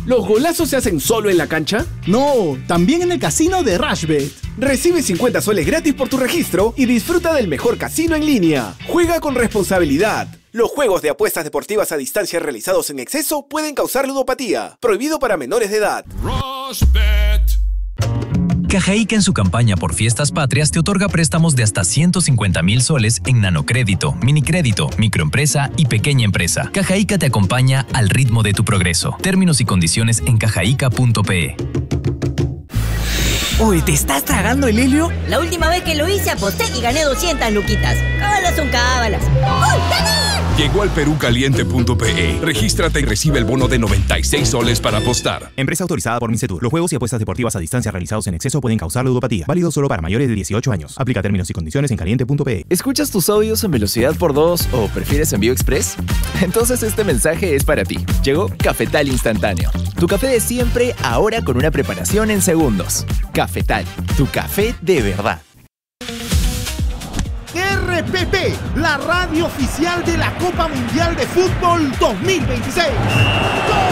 ¿Los golazos se hacen solo en la cancha? No, también en el casino de Rashbet. Recibe 50 soles gratis por tu registro y disfruta del mejor casino en línea. Juega con responsabilidad. Los juegos de apuestas deportivas a distancia realizados en exceso pueden causar ludopatía. Prohibido para menores de edad. Rashbet. Caja Ica en su campaña por Fiestas Patrias te otorga préstamos de hasta 150,000 soles en nanocrédito, minicrédito, microempresa y pequeña empresa. Caja Ica te acompaña al ritmo de tu progreso. Términos y condiciones en cajaica.pe. Oye, ¿te estás tragando el helio? La última vez que lo hice aposté y gané 200 luquitas. Cábalas son cábalas. ¡Uy, gané! Llegó al perucaliente.pe. Regístrate y recibe el bono de 96 soles para apostar. Empresa autorizada por Mincetur. Los juegos y apuestas deportivas a distancia realizados en exceso pueden causar ludopatía. Válido solo para mayores de 18 años. Aplica términos y condiciones en caliente.pe. ¿Escuchas tus audios en velocidad por 2 o prefieres envío express? Entonces este mensaje es para ti. Llegó Cafetal Instantáneo. Tu café de siempre, ahora con una preparación en segundos. Cafetal, tu café de verdad. RPP, la radio oficial de la Copa Mundial de Fútbol 2026.